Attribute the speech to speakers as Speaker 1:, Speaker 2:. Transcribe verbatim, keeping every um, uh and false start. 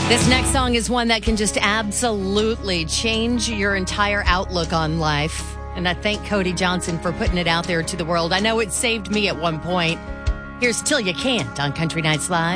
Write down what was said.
Speaker 1: This next song is one that can just absolutely change your entire outlook on life. And I thank Cody Johnson for putting it out there to the world. I know it saved me at one point. Here's Till You Can't on Country Nights Live.